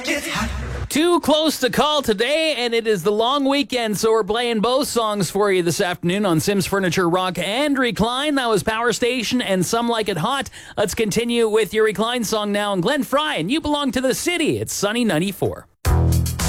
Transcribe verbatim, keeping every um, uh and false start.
Too close to call today, and it is the long weekend, so we're playing both songs for you this afternoon on Sims Furniture Rock and Recline. That was Power Station and Some Like It Hot. Let's continue with your Recline song now. And Glenn Fry, and You Belong to the City. It's Sunny ninety-four.